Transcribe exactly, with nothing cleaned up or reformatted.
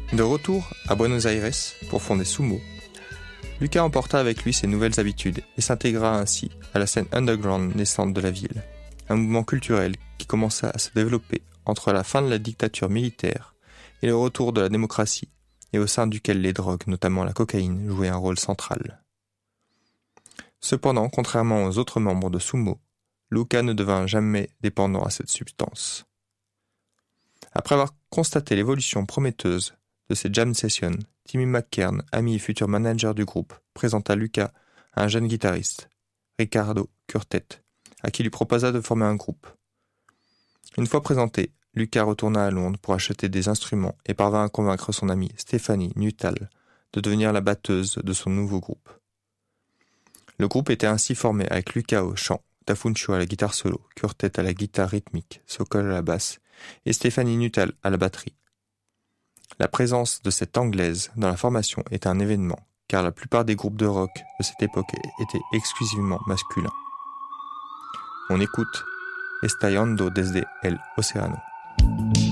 De retour à Buenos Aires pour fonder Sumo, Lucas emporta avec lui ses nouvelles habitudes et s'intégra ainsi à la scène underground naissante de la ville, un mouvement culturel qui commença à se développer entre la fin de la dictature militaire et le retour de la démocratie, et au sein duquel les drogues, notamment la cocaïne, jouaient un rôle central. Cependant, contrairement aux autres membres de Sumo, Lucas ne devint jamais dépendant à cette substance. Après avoir constaté l'évolution prometteuse de ces jam sessions, Timmy McKern, ami et futur manager du groupe, présenta Lucas à un jeune guitariste, Ricardo Curtet, à qui il lui proposa de former un groupe. Une fois présenté, Lucas retourna à Londres pour acheter des instruments et parvint à convaincre son amie Stéphanie Nuttall de devenir la batteuse de son nouveau groupe. Le groupe était ainsi formé avec Lucas au chant, Tafuncho à la guitare solo, Curtet à la guitare rythmique, Sokol à la basse et Stéphanie Nuttall à la batterie. La présence de cette Anglaise dans la formation est un événement, car la plupart des groupes de rock de cette époque étaient exclusivement masculins. On écoute Estallando desde el Océano.